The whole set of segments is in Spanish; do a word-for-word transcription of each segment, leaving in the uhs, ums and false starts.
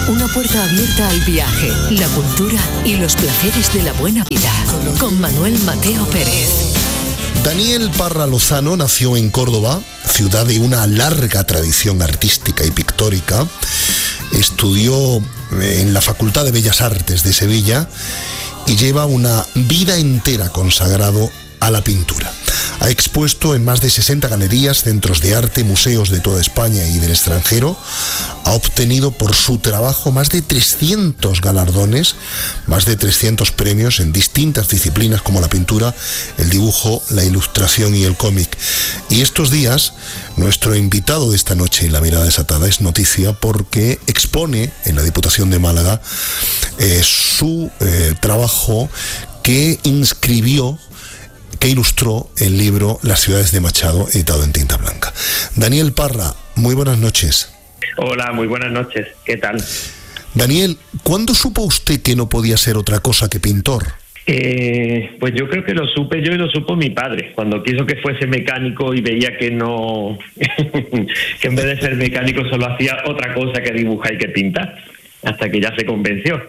Una puerta abierta al viaje, la cultura y los placeres de la buena vida. Con Manuel Mateo Pérez. Daniel Parra Lozano nació en Córdoba, ciudad de una larga tradición artística y pictórica. Estudió en la Facultad de Bellas Artes de Sevilla y lleva una vida entera consagrado a la pintura. Ha expuesto en más de sesenta galerías, centros de arte, museos de toda España y del extranjero. Ha obtenido por su trabajo más de trescientos galardones, más de trescientos premios en distintas disciplinas como la pintura, el dibujo, la ilustración y el cómic. Y estos días, nuestro invitado de esta noche en La Mirada Desatada es noticia porque expone en la Diputación de Málaga eh, su eh, trabajo que inscribió, que ilustró el libro Las ciudades de Machado, editado en tinta blanca. Daniel Parra, muy buenas noches. Hola, muy buenas noches. ¿Qué tal? Daniel, ¿cuándo supo usted que no podía ser otra cosa que pintor? Eh, pues yo creo que lo supe yo y lo supo mi padre, cuando quiso que fuese mecánico y veía que no, que en vez de ser mecánico solo hacía otra cosa que dibujar y que pintar, hasta que ya se convenció.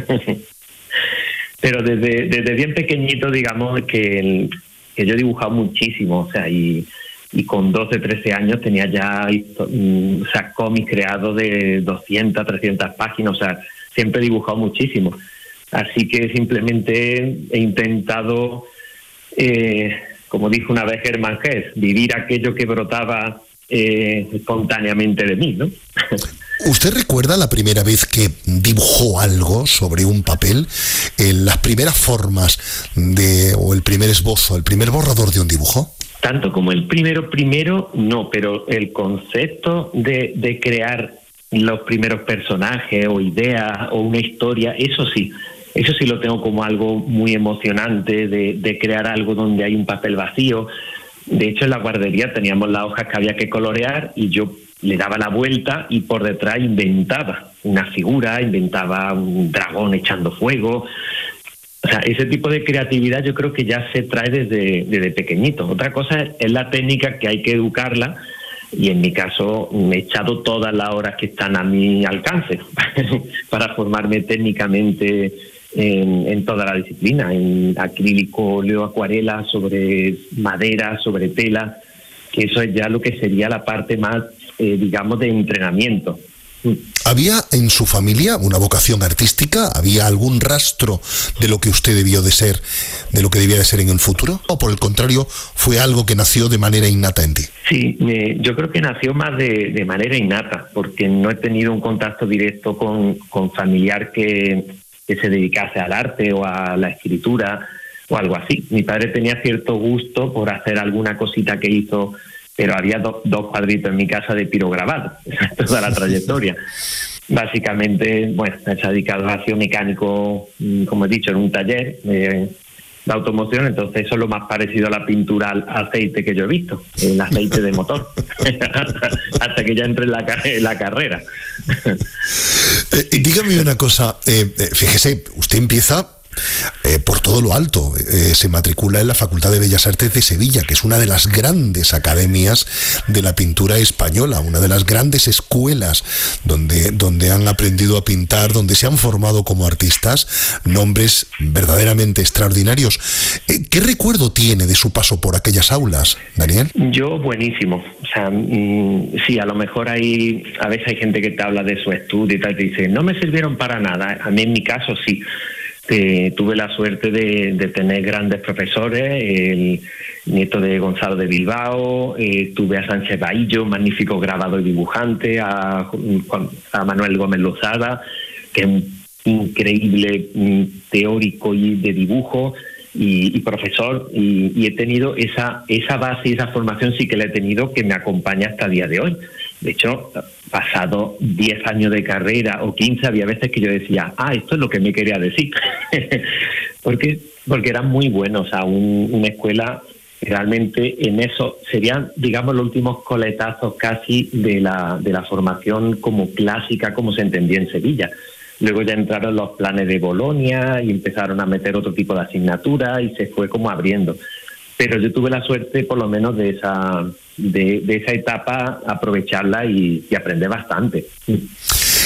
Pero desde, desde bien pequeñito, digamos, que, el, que yo he dibujado muchísimo, o sea, y, y con doce, trece años tenía ya o sea, cómics creados de doscientas, trescientas páginas, o sea, siempre he dibujado muchísimo. Así que simplemente he intentado, eh, como dijo una vez Germán Hesse, vivir aquello que brotaba eh, espontáneamente de mí, ¿no? ¿Usted recuerda la primera vez que dibujó algo sobre un papel? Eh, las primeras formas de, o el primer esbozo, el primer borrador de un dibujo. Tanto como el primero, primero, no, pero el concepto de, de crear los primeros personajes o ideas o una historia, eso sí, eso sí lo tengo como algo muy emocionante, de, de crear algo donde hay un papel vacío. De hecho, en la guardería teníamos las hojas que había que colorear y yo le daba la vuelta y por detrás inventaba una figura, inventaba un dragón echando fuego. O sea, ese tipo de creatividad yo creo que ya se trae desde, desde pequeñito. Otra cosa es la técnica, que hay que educarla, y en mi caso me he echado todas las horas que están a mi alcance para formarme técnicamente en, en toda la disciplina, en acrílico, óleo, acuarela, sobre madera, sobre tela, que eso es ya lo que sería la parte más, eh, digamos, de entrenamiento. ¿Había en su familia una vocación artística? ¿Había algún rastro de lo que usted debió de ser, de lo que debía de ser en el futuro? ¿O por el contrario, fue algo que nació de manera innata en ti? Sí, eh, yo creo que nació más de, de manera innata, porque no he tenido un contacto directo con, con familiar que, que se dedicase al arte o a la escritura o algo así. Mi padre tenía cierto gusto por hacer alguna cosita que hizo, pero había do, dos cuadritos en mi casa de pirograbado, toda la trayectoria. Básicamente, bueno, se ha dedicado a ser mecánico, como he dicho, en un taller de, de automoción, entonces eso es lo más parecido a la pintura al aceite que yo he visto, el aceite de motor, hasta, hasta que ya entré en la, en la carrera. Eh, dígame una cosa, eh, fíjese, usted empieza Eh, por todo lo alto, eh, se matricula en la Facultad de Bellas Artes de Sevilla, que es una de las grandes academias de la pintura española, una de las grandes escuelas donde, donde han aprendido a pintar, donde se han formado como artistas nombres verdaderamente extraordinarios. Eh, ¿Qué recuerdo tiene de su paso por aquellas aulas, Daniel? Yo buenísimo, o sea, mmm, sí, a lo mejor hay, a veces hay gente que te habla de su estudio y tal, y te dice, no me sirvieron para nada. A mí en mi caso sí. Eh, tuve la suerte de, de tener grandes profesores, el nieto de Gonzalo de Bilbao, eh, tuve a Sánchez Bahillo, magnífico grabador y dibujante, a, a Manuel Gómez Lozada, que es un increíble um, teórico y de dibujo y, y profesor, y, y he tenido esa, esa base y esa formación sí que la he tenido, que me acompaña hasta el día de hoy. De hecho, pasado diez años de carrera o quince, había veces que yo decía, ah, esto es lo que me quería decir. porque porque eran muy buenos, o sea, un, una escuela realmente en eso, serían, digamos, los últimos coletazos casi de la, de la formación como clásica, como se entendía en Sevilla. Luego ya entraron los planes de Bolonia y empezaron a meter otro tipo de asignaturas y se fue como abriendo. Pero yo tuve la suerte, por lo menos, de esa de, de esa etapa, aprovecharla y, y aprender bastante.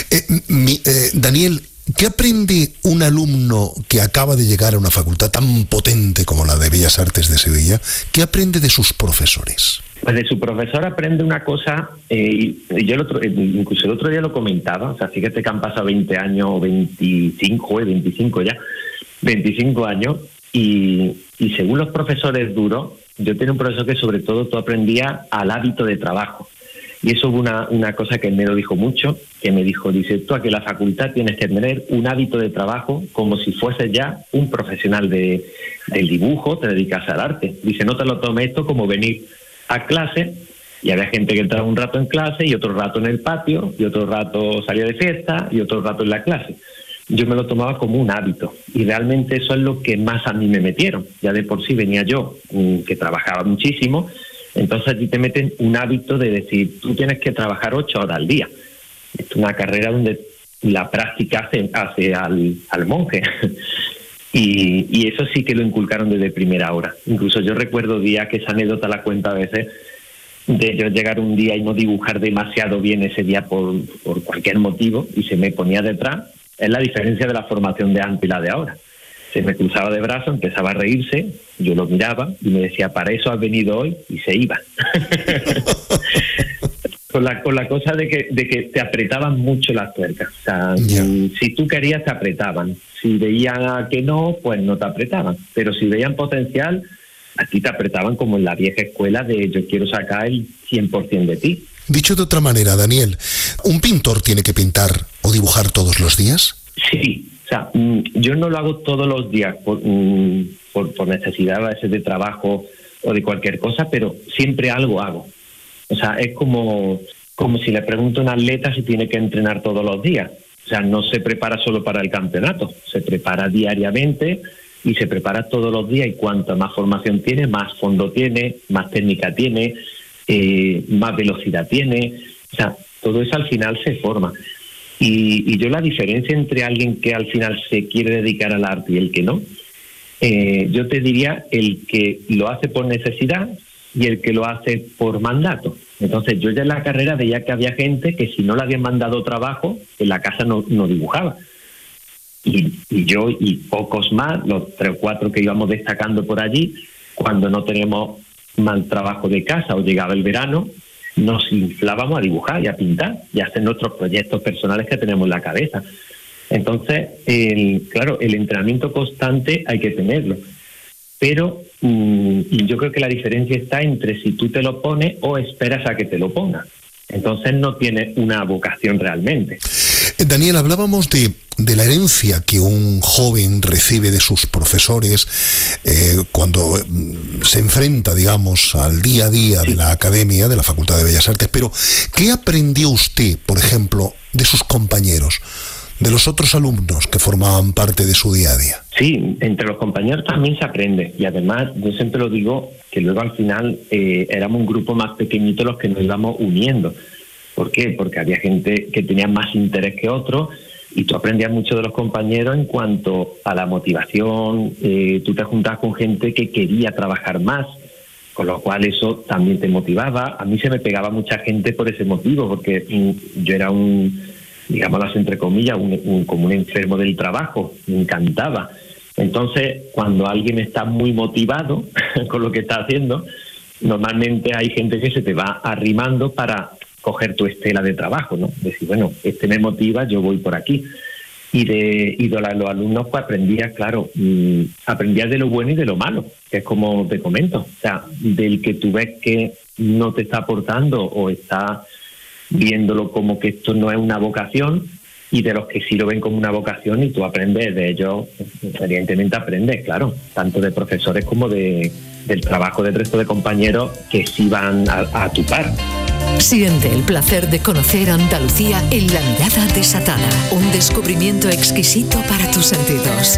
Eh, mi, eh, Daniel, ¿qué aprende un alumno que acaba de llegar a una facultad tan potente como la de Bellas Artes de Sevilla? ¿Qué aprende de sus profesores? Pues de su profesor aprende una cosa, eh, y yo el otro, incluso el otro día lo comentaba, o sea, fíjate que han pasado veinte años, veinticinco, eh, veinticinco ya, veinticinco años, y, y según los profesores duros, yo tenía un profesor que sobre todo tú aprendías al hábito de trabajo. Y eso fue una, una cosa que me lo dijo mucho, que me dijo, dice, tú aquí en la facultad tienes que tener un hábito de trabajo como si fueses ya un profesional de, del dibujo, te dedicas al arte. Dice, no te lo tomes esto como venir a clase, y había gente que entraba un rato en clase y otro rato en el patio, y otro rato salía de fiesta y otro rato en la clase. Yo me lo tomaba como un hábito, y realmente eso es lo que más a mí me metieron. Ya de por sí venía yo, que trabajaba muchísimo. Entonces allí te meten un hábito de decir, tú tienes que trabajar ocho horas al día. Es una carrera donde la práctica hace, hace al, al monje. y, y eso sí que lo inculcaron desde primera hora. Incluso yo recuerdo días, que esa anécdota la cuento a veces, de yo llegar un día y no dibujar demasiado bien ese día por, por cualquier motivo, y se me ponía detrás. Es la diferencia de la formación de antes y la de ahora. Se me cruzaba de brazos, empezaba a reírse, yo lo miraba y me decía, para eso has venido hoy, y se iba. con, la, con la cosa de que, de que te apretaban mucho las tuercas. O sea, yeah. si tú querías te apretaban. Si veían que no, pues no te apretaban. Pero si veían potencial, a ti te apretaban como en la vieja escuela de yo quiero sacar el cien por ciento de ti. Dicho de otra manera, Daniel, ¿un pintor tiene que pintar o dibujar todos los días? Sí. O sea, yo no lo hago todos los días por, por, por necesidad a veces de trabajo o de cualquier cosa, pero siempre algo hago. O sea, es como, como si le pregunto a un atleta si tiene que entrenar todos los días. O sea, no se prepara solo para el campeonato, se prepara diariamente y se prepara todos los días, y cuanto más formación tiene, más fondo tiene, más técnica tiene, eh, más velocidad tiene. O sea, todo eso al final se forma. Y, y yo la diferencia entre alguien que al final se quiere dedicar al arte y el que no, eh, yo te diría el que lo hace por necesidad y el que lo hace por mandato. Entonces yo ya en la carrera veía que había gente que si no le habían mandado trabajo, en la casa no, no dibujaba. Y, y yo y pocos más, los tres o cuatro que íbamos destacando por allí, cuando no teníamos mal trabajo de casa o llegaba el verano, nos inflábamos a dibujar y a pintar y a hacer nuestros proyectos personales que tenemos en la cabeza. Entonces, el, claro, el entrenamiento constante hay que tenerlo. Pero mmm, yo creo que la diferencia está entre si tú te lo pones o esperas a que te lo pongas. Entonces no tienes una vocación realmente. Daniel, hablábamos de, de la herencia que un joven recibe de sus profesores eh, cuando se enfrenta, digamos, al día a día de la academia, de la Facultad de Bellas Artes. Pero, ¿qué aprendió usted, por ejemplo, de sus compañeros, de los otros alumnos que formaban parte de su día a día? Sí, entre los compañeros también se aprende. Y además, yo siempre lo digo, que luego al final eh, éramos un grupo más pequeñito los que nos íbamos uniendo. ¿Por qué? Porque había gente que tenía más interés que otros, y tú aprendías mucho de los compañeros en cuanto a la motivación. Eh, tú te juntabas con gente que quería trabajar más, con lo cual eso también te motivaba. A mí se me pegaba mucha gente por ese motivo, porque mm, yo era un, digámoslo entre comillas, un, un, como un enfermo del trabajo, me encantaba. Entonces, cuando alguien está muy motivado con lo que está haciendo, normalmente hay gente que se te va arrimando para coger tu estela de trabajo, ¿no? Decir, bueno, este me motiva, yo voy por aquí. Y de, y de los alumnos, pues aprendías, claro, mmm, aprendías de lo bueno y de lo malo, que es como te comento. O sea, del que tú ves que no te está aportando o está viéndolo como que esto no es una vocación, y de los que sí lo ven como una vocación y tú aprendes de ellos, evidentemente aprendes, claro, tanto de profesores como de, del trabajo del resto de compañeros que sí van a, a tu par. Siente el placer de conocer Andalucía en La Mirada Desatada, un descubrimiento exquisito para tus sentidos.